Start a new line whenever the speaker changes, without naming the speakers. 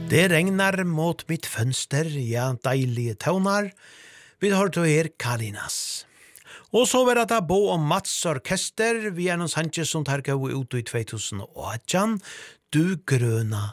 Det regnar mot mitt fönster, ja, deilige tøvnar. Vi har til her Kalinas. Og så var det Bo og Mats Orkester, vi noen sannsyn som tar gå ut i 2018, Du grøna